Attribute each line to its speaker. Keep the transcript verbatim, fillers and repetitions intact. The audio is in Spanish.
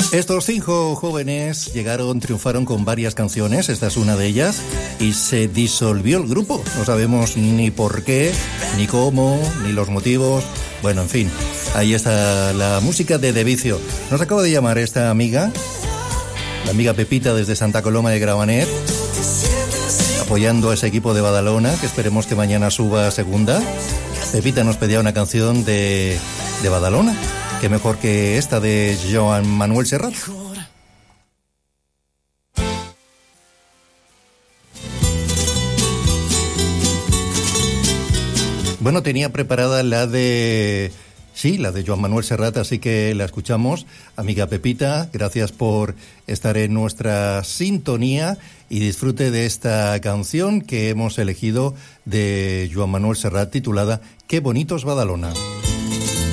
Speaker 1: Estos cinco jóvenes llegaron, triunfaron con varias canciones, esta es una de ellas, y se disolvió el grupo. No sabemos ni por qué, ni cómo, ni los motivos. Bueno, en fin, ahí está la música de De Vicio. Nos acaba de llamar esta amiga, la amiga Pepita desde Santa Coloma de Gramenet, apoyando a ese equipo de Badalona, que esperemos que mañana suba a segunda. Pepita nos pedía una canción de, de Badalona. Qué mejor que esta de Joan Manuel Serrat. Bueno, tenía preparada la de... Sí, la de Joan Manuel Serrat, así que la escuchamos. Amiga Pepita, gracias por estar en nuestra sintonía y disfrute de esta canción que hemos elegido de Joan Manuel Serrat titulada Qué bonito es Badalona.